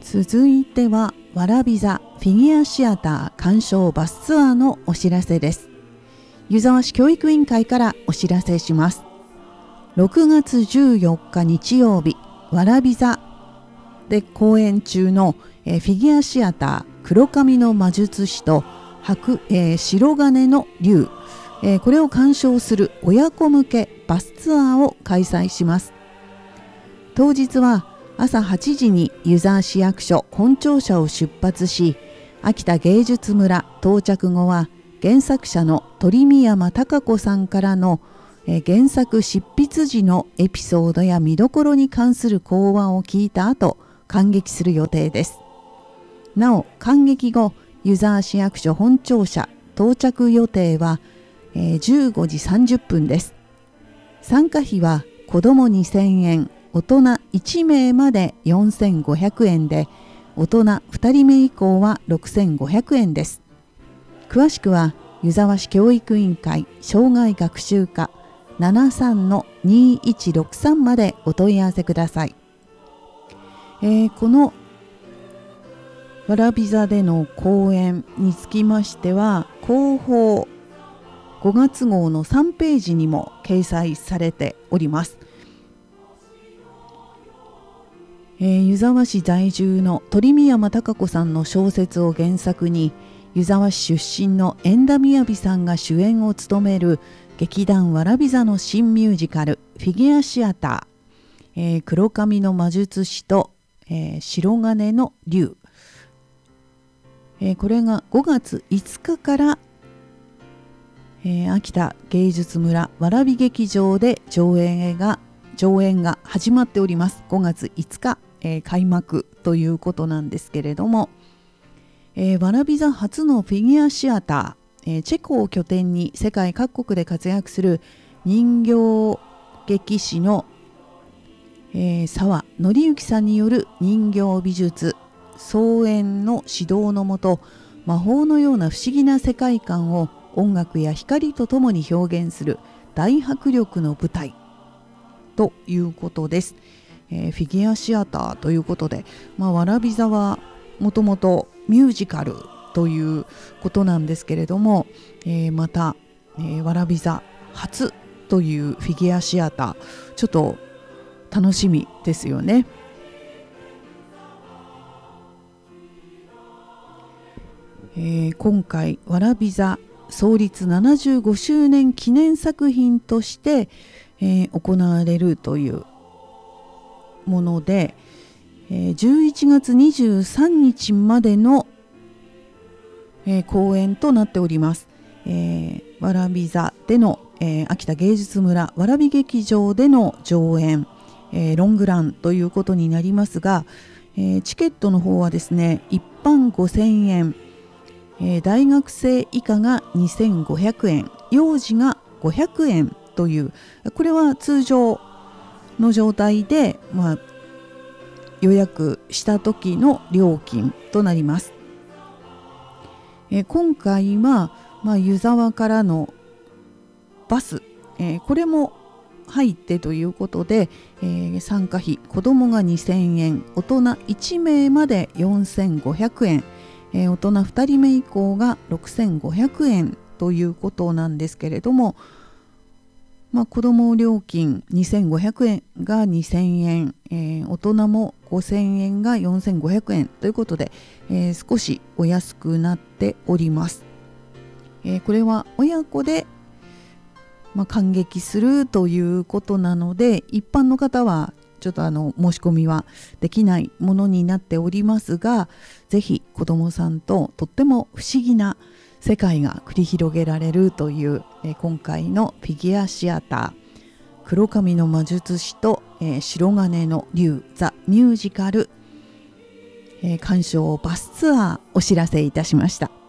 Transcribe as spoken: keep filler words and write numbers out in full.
続いてはわらび座フィギュアシアター鑑賞バスツアーのお知らせです。湯沢市教育委員会からお知らせします。ろくがつじゅうよっか日曜日、わらび座で公演中の、えー、フィギュアシアター黒髪の魔術師と白、えー、白金の竜、えー、これを鑑賞する親子向けバスツアーを開催します。当日は朝はちじに湯沢市役所本庁舎を出発し、秋田芸術村到着後は原作者の鳥見山貴子さんからのえ原作執筆時のエピソードや見どころに関する講話を聞いた後、観劇する予定です。なお観劇後、湯沢市役所本庁舎到着予定は、えー、じゅうごじさんじゅっぷんです。参加費は子どもにせんえん、大人いちめいまでよんせんごひゃくえんで、大人ふたりめ以降はろくせんごひゃくえんです。詳しくは湯沢市教育委員会障害学習課 ななさんのにいちろくさん までお問い合わせください。えー、このわらび座での公演につきましては、広報ごがつ号のさんページにも掲載されております。えー、湯沢市在住の鳥見山貴子さんの小説を原作に、湯沢市出身の円田雅さんが主演を務める劇団わらび座の新ミュージカルフィギュアシアター、えー、黒髪の魔術師と、えー、白金の竜、えー、これがごがついつかから、えー、秋田芸術村わらび劇場で上演が上演が始まっております。ごがついつか、えー、開幕ということなんですけれども、えー、わらび座初のフィギュアシアター、えー、チェコを拠点に世界各国で活躍する人形劇師の、えー、澤紀之さんによる人形美術操演の指導のもと、魔法のような不思議な世界観を音楽や光とともに表現する大迫力の舞台ということです。えー、フィギュアシアターということで、まあ、わらび座はもともとミュージカルということなんですけれども、えー、また、えー、わらび座初というフィギュアシアター、ちょっと楽しみですよね。えー、今回わらび座創立ななじゅうごしゅうねん記念作品として、えー、行われるというもので、えー、じゅういちがつにじゅうさんにちまでの、えー、公演となっております。えー、わらび座での、えー、秋田芸術村わらび劇場での上演、えー、ロングランということになりますが、えー、チケットの方はですね、一般ごせんえん、えー、大学生以下がにせんごひゃくえん、幼児がごひゃくえんという、これは通常の状態で、まあ、予約した時の料金となります。えー、今回は、まあ、湯沢からのバス、えー、これも入ってということで、えー、参加費子どもがにせんえん、大人いちめいまでよんせんごひゃくえん、えー、大人ふたりめ以降がろくせんごひゃくえんということなんですけれども、まあ、子ども料金にせんごひゃくえんがにせんえん、えー、大人もごせんえんがよんせんごひゃくえんということで、えー、少しお安くなっております。えー、これは親子で、まあ、観劇するということなので、一般の方はちょっとあの申し込みはできないものになっておりますが、ぜひ子どもさんととっても不思議な世界が繰り広げられるという、えー、今回のフィギュアシアター黒髪の魔術師と、えー、白金の竜ザ・ミュージカル、えー、鑑賞バスツアーお知らせいたしました。